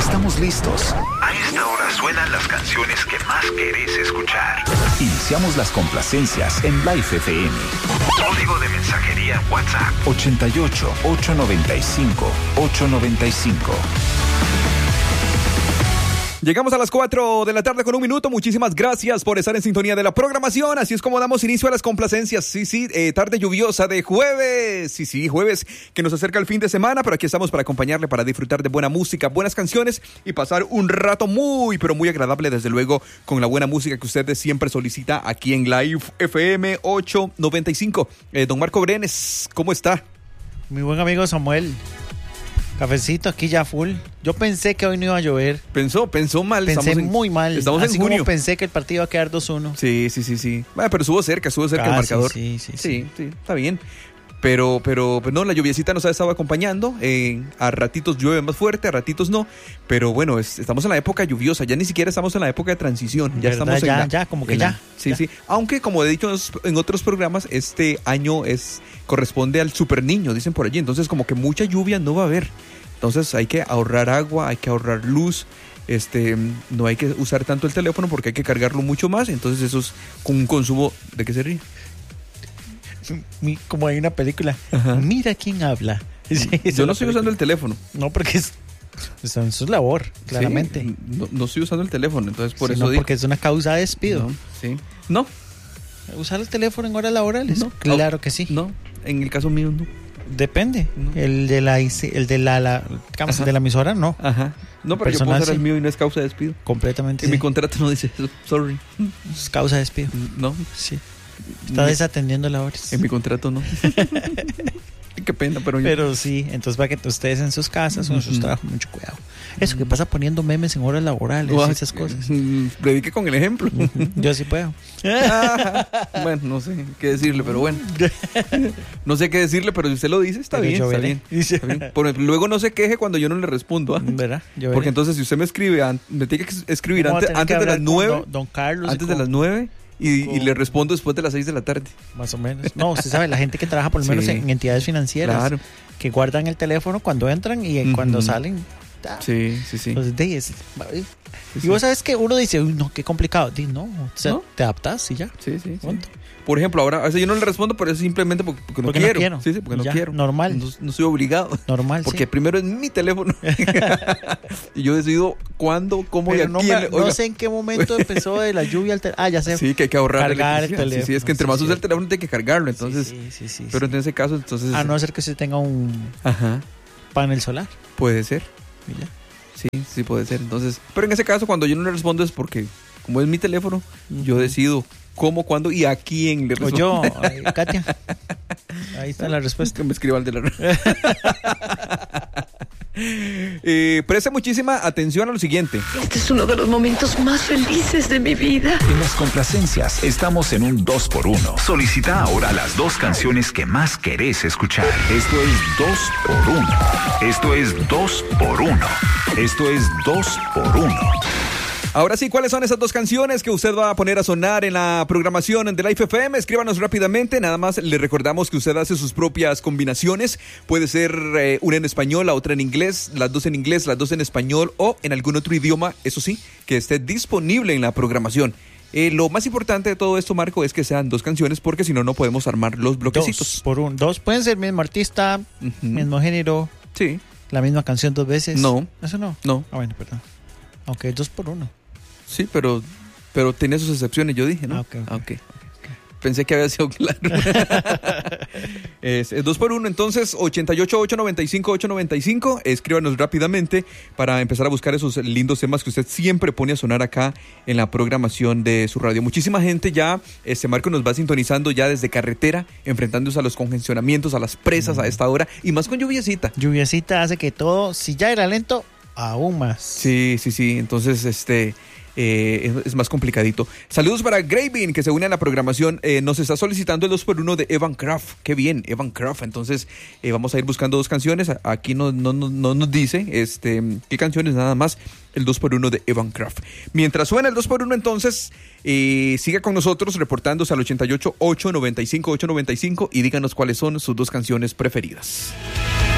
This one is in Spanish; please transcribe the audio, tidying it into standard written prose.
Estamos listos. A esta hora suenan las canciones que más querés escuchar. Iniciamos las complacencias en Life FM. Código de mensajería WhatsApp 88 895 895. Llegamos a las 4 de la tarde con 1 minuto. Muchísimas gracias por estar en sintonía de la programación. Así es como damos inicio a las complacencias. Sí, tarde lluviosa de jueves. Sí, jueves que nos acerca el fin de semana, pero aquí estamos para acompañarle, para disfrutar de buena música, buenas canciones y pasar un rato muy, pero muy agradable, desde luego, con la buena música que usted siempre solicita aquí en Live FM 895. Don Marco Brenes, ¿cómo está? Mi buen amigo Samuel. Cafecito aquí ya full. Yo pensé que hoy no iba a llover. Pensó mal. Pensé muy mal. Estamos así en junio. como pensé que el partido iba a quedar 2-1. Sí. Bueno, pero estuvo cerca el marcador. Sí, está bien. Pero no, la lluviecita nos ha estado acompañando. A ratitos llueve más fuerte, a ratitos no. Pero bueno, estamos en la época lluviosa. Ya ni siquiera estamos en la época de transición. Ya ¿verdad? estamos Sí. Aunque, como he dicho en otros programas, este año corresponde al Super Niño, dicen por allí. Entonces, como que mucha lluvia no va a haber. Entonces, hay que ahorrar agua, hay que ahorrar luz. No hay que usar tanto el teléfono porque hay que cargarlo mucho más. Entonces, eso es con un consumo. ¿De qué se ríe? Como hay una película. Ajá. Mira quién habla. Yo no estoy usando el teléfono. No, porque es su labor, claramente. Sí, no estoy usando el teléfono, entonces por eso no, digo. porque es una causa de despido. No. ¿Usar el teléfono en horas laborales? No. Claro que sí. No, en el caso mío no. Depende. No. El de la emisora no. Ajá. No, pero yo puedo usar el mío y no es causa de despido. Completamente. En mi contrato no dice eso. Sorry. Es causa de despido. No. Sí. Está desatendiendo labores. En mi contrato no. Qué pena, pero sí, entonces para que ustedes en sus casas o en sus trabajos, mucho cuidado. Eso que pasa poniendo memes en horas laborales y esas cosas. Predique con el ejemplo. Yo sí puedo. Bueno, no sé qué decirle, pero bueno. No sé qué decirle, pero si usted lo dice, está bien. Luego no se queje cuando yo no le respondo. ¿Verdad? Porque entonces si usted me escribe, me tiene que escribir antes de las 9. Don Carlos. Antes de las 9. Y le respondo después de las 6 de la tarde. Más o menos. No, usted sabe, la gente que trabaja por lo menos en entidades financieras. Claro. Que guardan el teléfono cuando entran y cuando salen. Sí. Entonces, y vos sabes que uno dice, uy, no, qué complicado. No, te adaptas y ya. Sí. Por ejemplo, ahora, yo no le respondo, pero es simplemente porque no quiero. Sí, porque no quiero. Normal. No soy obligado. Normal, porque primero es mi teléfono. Y yo decido cuándo, cómo y a quién. No sé en qué momento empezó de la lluvia al teléfono. Ya sé. Sí, que hay que ahorrar cargar el teléfono. Sí, es que entre más usa el teléfono tiene que cargarlo. Entonces, sí. Pero en ese caso, entonces. A no ser que se tenga un panel solar. Puede ser. ¿Y ya? Sí, puede ser. Entonces, pero en ese caso, cuando yo no le respondo es porque, como es mi teléfono, yo decido cómo, cuándo y a quién le respondo. Katia. Ahí está la respuesta. Que me escriba el de la preste muchísima atención a lo siguiente. Este es uno de los momentos más felices de mi vida. En las complacencias estamos en un 2x1. Solicita ahora las 2 canciones que más querés escuchar. Esto es 2x1. Esto es 2x1. Esto es 2x1. Ahora sí, ¿cuáles son esas 2 canciones que usted va a poner a sonar en la programación de Life FM? Escríbanos rápidamente. Nada más le recordamos que usted hace sus propias combinaciones. Puede ser una en español, la otra en inglés, las 2 en inglés, las 2 en español o en algún otro idioma, eso sí, que esté disponible en la programación. Lo más importante de todo esto, Marco, es que sean 2 canciones, porque si no, no podemos armar los bloquecitos. 2 pueden ser mismo artista, mismo género. Sí. La misma canción 2 veces. No. ¿Eso no? No. Bueno, perdón. Aunque 2x1. Sí, pero tiene sus excepciones, yo dije, ¿no? Okay. Pensé que había sido claro. Es 2x1, entonces 88-895-895. Escríbanos rápidamente para empezar a buscar esos lindos temas que usted siempre pone a sonar acá en la programación de su radio. Muchísima gente ya, Marco, nos va sintonizando ya desde carretera, enfrentándose a los congestionamientos, a las presas a esta hora, y más con lluviecita. Lluviecita hace que todo, si ya era lento, aún más. Sí. Entonces, es más complicadito. Saludos para Gravin, que se une a la programación. Nos está solicitando el 2x1 de Evan Craft. Qué bien, Evan Craft. Entonces, vamos a ir buscando 2 canciones. Aquí no nos dice qué canciones, nada más el 2x1 de Evan Craft. Mientras suena el 2x1, entonces, siga con nosotros reportándose al 88-895-895 y díganos cuáles son sus 2 canciones preferidas.